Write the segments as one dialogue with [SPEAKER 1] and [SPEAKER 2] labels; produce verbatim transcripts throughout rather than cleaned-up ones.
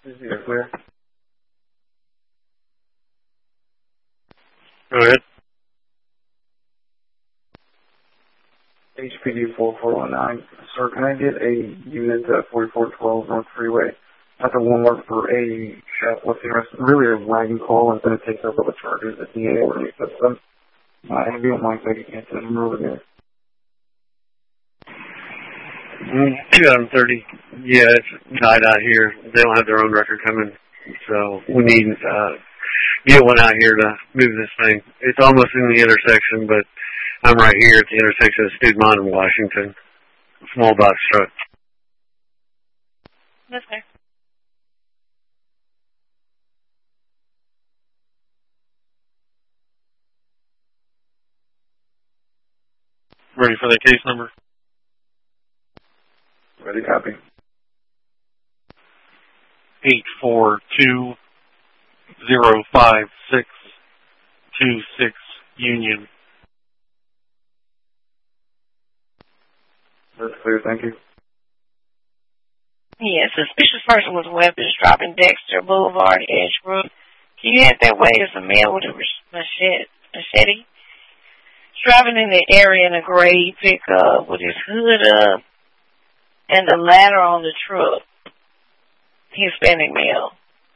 [SPEAKER 1] Is it clear?
[SPEAKER 2] Go ahead.
[SPEAKER 1] H P D four four one nine. Sir, can I get a unit at forty-four twelve North Freeway? At the one mark for a shoplifting arrest. Really a wagon call and then it takes over the charges at D A or any system. Uh, if you don't mind, I can't send them over there.
[SPEAKER 2] Mm, two thirty. Yeah, it's tied out here. They don't have their own record coming, so we need uh, get one out here to move this thing. It's almost in the intersection, but I'm right here at the intersection of Studmont and Washington. Small box truck.
[SPEAKER 3] That's fair.
[SPEAKER 4] Ready for the case number?
[SPEAKER 1] Ready, copy.
[SPEAKER 4] Eight four two zero five six two six Union.
[SPEAKER 1] That's clear, thank you.
[SPEAKER 3] Yeah, suspicious person with weapons dropping Dexter Boulevard, Edgebrook. Can you head that way? There's a male with a machete. machete. Driving in the area in a gray pickup with his hood up and the ladder on the truck. Hispanic male.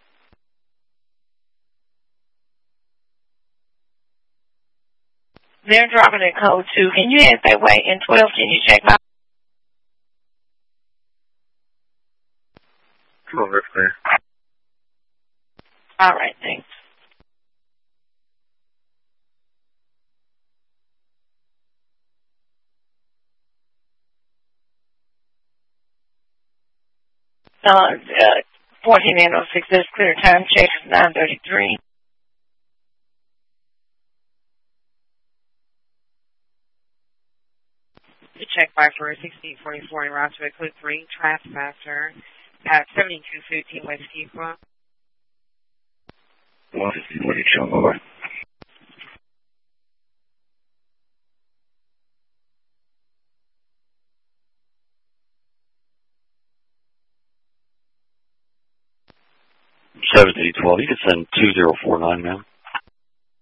[SPEAKER 3] They're dropping in code two. Can you head that way? In twelve, can you check my...
[SPEAKER 2] Come on, that's clear.
[SPEAKER 3] All right, thanks. Uh, uh, fourteen eight oh six, that's clear time check is nine thirty-three.
[SPEAKER 5] Check by for sixteen forty-four in route to a code three, traffic faster at seventy-two fifteen West Keepa.
[SPEAKER 1] one fifty, what are you showing over?
[SPEAKER 6] seventy twelve, you can send two zero four nine, ma'am.